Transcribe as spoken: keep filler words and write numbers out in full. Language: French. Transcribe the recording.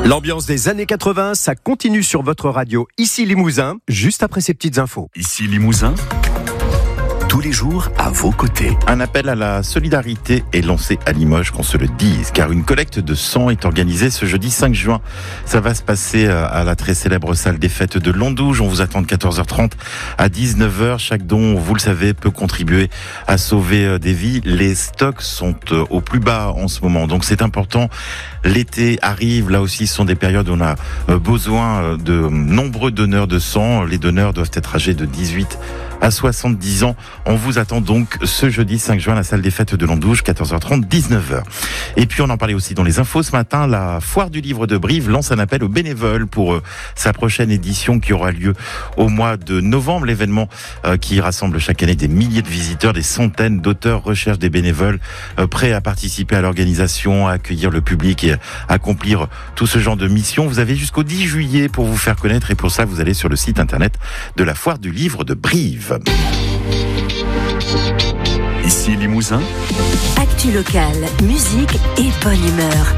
L'ambiance des années quatre-vingts, ça continue sur votre radio. Ici Limousin, juste après ces petites infos. Ici Limousin, tous les jours à vos côtés. Un appel à la solidarité est lancé à Limoges, qu'on se le dise, car une collecte de sang est organisée ce jeudi cinq juin. Ça va se passer à la très célèbre salle des fêtes de Londouge. On vous attend de quatorze heures trente à dix-neuf heures. Chaque don, vous le savez, peut contribuer à sauver des vies. Les stocks sont au plus bas en ce moment, donc c'est important. L'été arrive, là aussi ce sont des périodes où on a besoin de nombreux donneurs de sang. Les donneurs doivent être âgés de dix-huit à soixante-dix ans. On vous attend donc ce jeudi cinq juin à la salle des fêtes de Londouge, quatorze heures trente, dix-neuf heures. Et puis on en parlait aussi dans les infos ce matin, la foire du livre de Brive lance un appel aux bénévoles pour sa prochaine édition qui aura lieu au mois de novembre. L'événement qui rassemble chaque année des milliers de visiteurs, des centaines d'auteurs recherche des bénévoles prêts à participer à l'organisation, à accueillir le public et à accomplir tout ce genre de mission. Vous avez jusqu'au dix juillet pour vous faire connaître et pour ça vous allez sur le site internet de la foire du livre de Brive. Ici Limousin, actu locale, musique et bonne humeur.